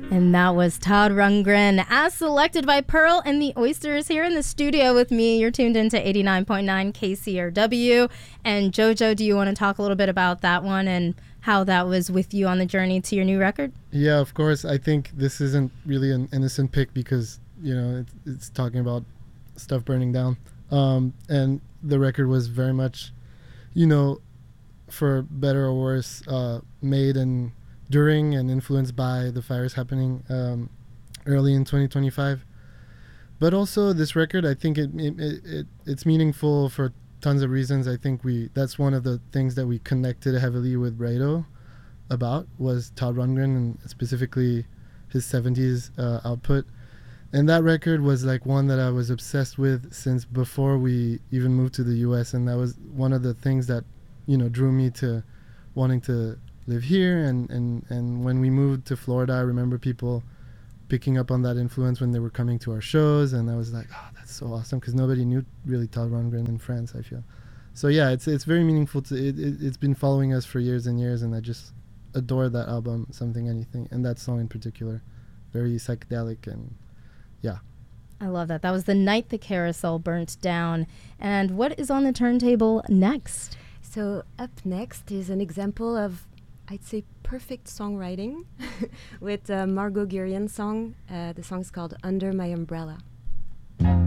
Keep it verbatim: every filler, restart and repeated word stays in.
And that was Todd Rundgren, as selected by Pearl and the Oysters, here in the studio with me. You're tuned into eighty-nine point nine K C R W. And JoJo, do you want to talk a little bit about that one and how that was with you on the journey to your new record? Yeah, of course. I think this isn't really an innocent pick because, you know, it's, it's talking about stuff burning down. Um, and the record was very much, you know, for better or worse, uh, made and during and influenced by the fires happening um, early in twenty twenty-five. But also this record, I think it, it, it it's meaningful for tons of reasons. I think we that's one of the things that we connected heavily with Rado about was Todd Rundgren and specifically his seventies uh, output. And that record was like one that I was obsessed with since before we even moved to the U S. And that was one of the things that, you know, drew me to wanting to live here. And, and, and when we moved to Florida, I remember people picking up on that influence when they were coming to our shows. And I was like, oh, that's so awesome, because nobody knew really Todd Rundgren in France, I feel. So yeah, it's it's very meaningful. To it, it, It's been following us for years and years, and I just adore that album, Something Anything, and that song in particular. Very psychedelic, and yeah. I love that. That was The Night the Carousel Burnt Down. And what is on the turntable next? So up next is an example of, I'd say, perfect songwriting with a Margot Gurian song. Uh, the song is called Under My Umbrella.